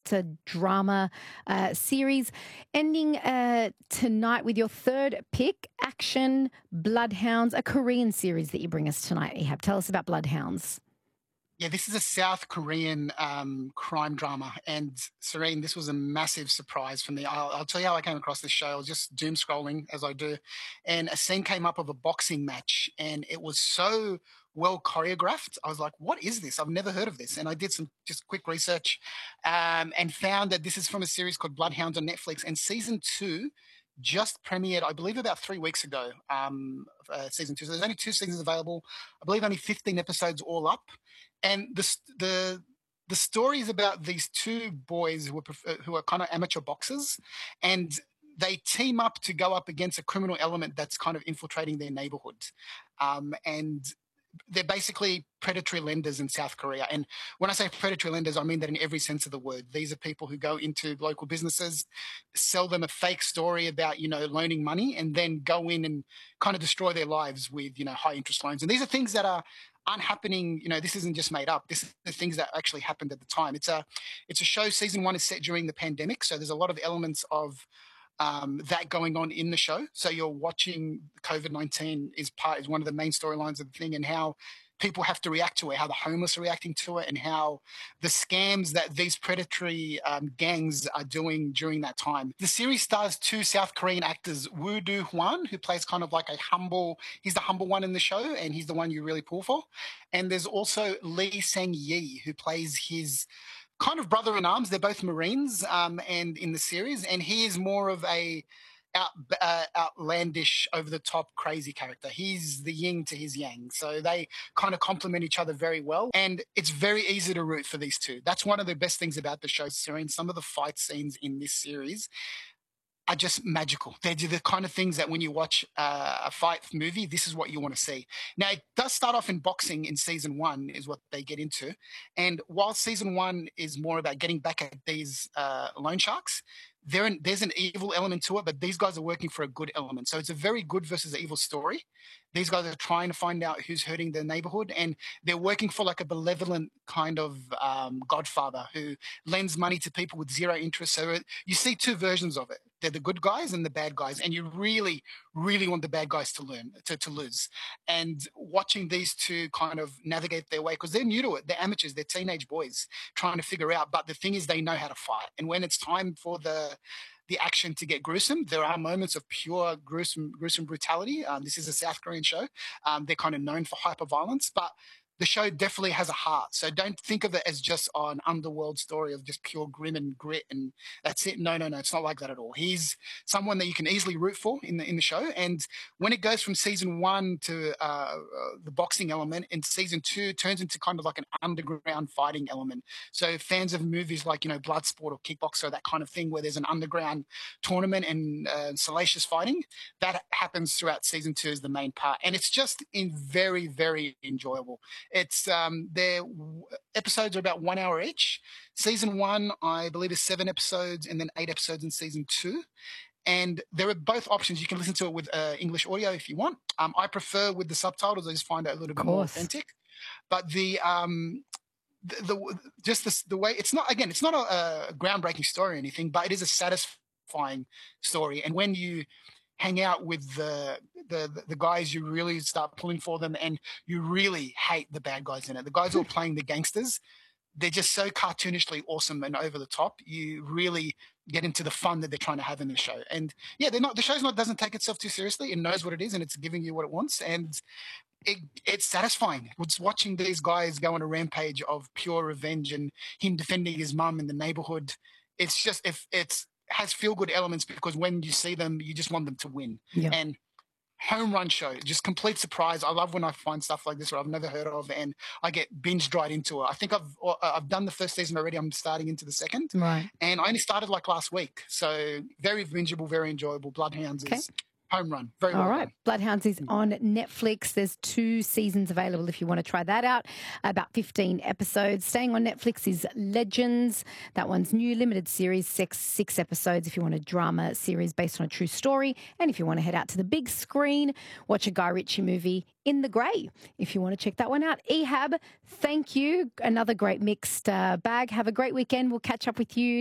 drama series. Ending tonight with your third pick, Action Bloodhounds, a Korean series that you bring us tonight, Ehab. Tell us about Bloodhounds. Yeah, this is a South Korean crime drama. And Serene, this was a massive surprise for me. I'll tell you how I came across this show. I was just doom scrolling as I do. And a scene came up of a boxing match. And it was so well choreographed. I was like, what is this? I've never heard of this. And I did some just quick research and found that this is from a series called Bloodhounds on Netflix. And season 2 just premiered, I believe, about 3 weeks ago, season 2. So there's only 2 seasons available. I believe only 15 episodes all up. And the story is about these 2 boys who are kind of amateur boxers, and they team up to go up against a criminal element that's kind of infiltrating their neighborhood. And they're basically predatory lenders in South Korea. And when I say predatory lenders, I mean that in every sense of the word. These are people who go into local businesses, sell them a fake story about, loaning money, and then go in and kind of destroy their lives with, high interest loans. And these are things that aren't happening. This isn't just made up. This is things that actually happened at the time. It's a show. Season 1 is set during the pandemic. So there's a lot of elements of that going on in the show. So you're watching COVID-19 is one of the main storylines of the thing, and how people have to react to it, how the homeless are reacting to it, and how the scams that these predatory gangs are doing during that time. The series stars 2 South Korean actors, Woo Do-hwan, who plays kind of like he's the humble one in the show, and he's the one you really pull for. And there's also Lee Sang-yi, who plays his kind of brother in arms. They're both Marines, and in the series, and he is more of a outlandish, over the top, crazy character. He's the yin to his yang, so they kind of complement each other very well, and it's very easy to root for these 2. That's one of the best things about the show, Serene. Some of the fight scenes in this series are just magical. They're the kind of things that when you watch a fight movie, this is what you want to see. Now, it does start off in boxing in season 1 is what they get into. And while season 1 is more about getting back at these loan sharks, there's an evil element to it, but these guys are working for a good element. So it's a very good versus evil story. These guys are trying to find out who's hurting their neighborhood, and they're working for like a benevolent kind of godfather who lends money to people with zero interest. So you see 2 versions of it. They're the good guys and the bad guys, and you really, really want the bad guys to lose. And watching these 2 kind of navigate their way, because they're new to it. They're amateurs. They're teenage boys trying to figure out. But the thing is, they know how to fight. And when it's time for the action to get gruesome, there are moments of pure gruesome brutality. This is a South Korean show. They're kind of known for hyper violence, but the show definitely has a heart. So don't think of it as just an underworld story of just pure grim and grit and that's it. No, it's not like that at all. He's someone that you can easily root for in the show. And when it goes from season 1 to the boxing element, in season 2 turns into kind of like an underground fighting element. So fans of movies like, Bloodsport or Kickboxer, that kind of thing, where there's an underground tournament and salacious fighting, that happens throughout season 2 as the main part. And it's just very, very enjoyable. It's their episodes are about 1 hour each. Season 1, I believe, is 7 episodes, and then 8 episodes in season 2. And there are both options. You can listen to it with English audio if you want. I prefer with the subtitles. I just find it a little bit more authentic. But the way it's not a groundbreaking story or anything, but it is a satisfying story. And when you hang out with the guys, you really start pulling for them, and you really hate the bad guys in it. The guys who are playing the gangsters, they're just so cartoonishly awesome and over the top. You really get into the fun that they're trying to have in the show. And yeah, the show's doesn't take itself too seriously. It knows what it is, and it's giving you what it wants. And it's satisfying. It's watching these guys go on a rampage of pure revenge and him defending his mum in the neighborhood. It's just, has feel-good elements, because when you see them, you just want them to win. Yeah. And home run show, just complete surprise. I love when I find stuff like this where I've never heard of, and I get binged right into it. I think I've done the first season already. I'm starting into the second, right? And I only started like last week, so very bingeable, very enjoyable. Bloodhounds is home run. Very well. All right. Bloodhounds is on Netflix. There's 2 seasons available if you want to try that out. About 15 episodes. Staying on Netflix is Legends. That one's new limited series, 6 episodes if you want a drama series based on a true story. And if you want to head out to the big screen, watch a Guy Ritchie movie, In the Grey, if you want to check that one out. Ehab, thank you. Another great mixed bag. Have a great weekend. We'll catch up with you